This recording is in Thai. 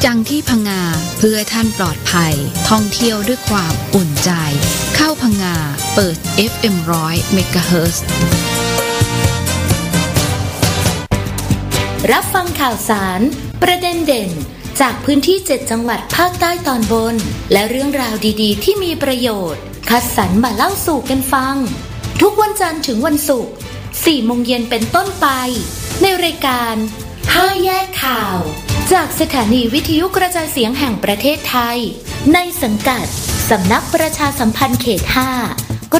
จังที่พังงาเพื่อท่านปลอดภัยท่องเที่ยวด้วยความอุ่นใจเข้าพังงาเปิด FM 100 MHz รับฟังข่าวสารประเด็นเด่นจากพื้นที่7จังหวัดภาคใต้ตอนบนและเรื่องราวดีๆที่มีประโยชน์คัดสรรมาเล่าสู่กันฟังทุกวันจันทร์ถึงวันศุกร์ 4 โมงเย็นเป็นต้นไปในรายการ5แยกข่าวจากสถานีวิทยุกระจายเสียงแห่งประเทศไทยในสังกัดสำนักประชาสัมพันธ์เขต 5